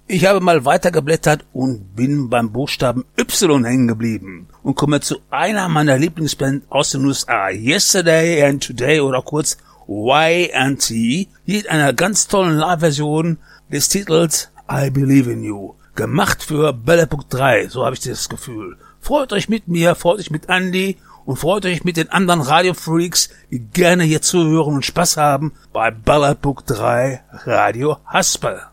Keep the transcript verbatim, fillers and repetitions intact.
Ich habe mal weitergeblättert und bin beim Buchstaben Y hängen geblieben und komme zu einer meiner Lieblingsbands aus den U S A, Yesterday and Today oder kurz Y and T, hier in einer ganz tollen Live-Version des Titels I Believe in You, gemacht für Bella Punkt drei, so habe ich das Gefühl. Freut euch mit mir, freut euch mit Andy und freut euch mit den anderen Radio-Freaks, die gerne hier zuhören und Spaß haben bei Bella Punkt drei Radio Haspel.